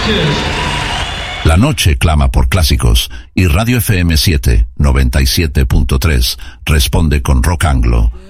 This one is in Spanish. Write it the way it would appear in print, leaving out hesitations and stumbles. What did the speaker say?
La noche clama por clásicos y Radio FM 7, 97.3 responde con rock anglo.